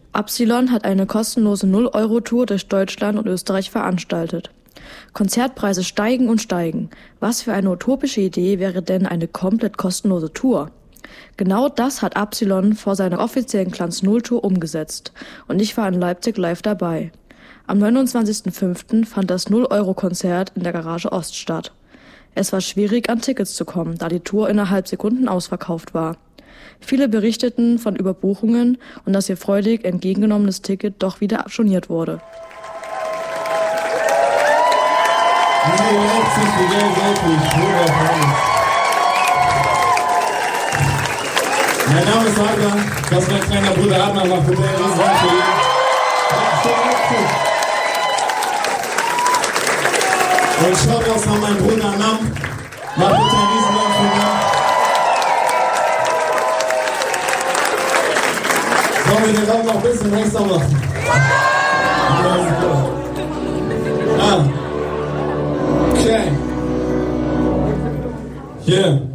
Absilon hat eine kostenlose 0-Euro-Tour durch Deutschland und Österreich veranstaltet. Konzertpreise steigen und steigen. Was für eine utopische Idee wäre denn eine komplett kostenlose Tour? Genau das hat Absilon vor seiner offiziellen Glanz Null Tour umgesetzt. Und ich war in Leipzig live dabei. Am 29.05. fand das 0-Euro-Konzert in der Garage Ost statt. Es war schwierig, an Tickets zu kommen, da die Tour innerhalb Sekunden ausverkauft war. Viele berichteten von Überbuchungen und dass ihr freudig entgegengenommenes Ticket doch wieder storniert wurde. Mein Name ist Adrian, das ist mein kleiner Bruder Adnan, macht bitte einen Riesen für ihn. Und schaut aus an meinen Bruder Nam, macht bitte einen Riesen für ihn. Sollen wir den Raum noch ein bisschen längster machen? Okay. Yeah.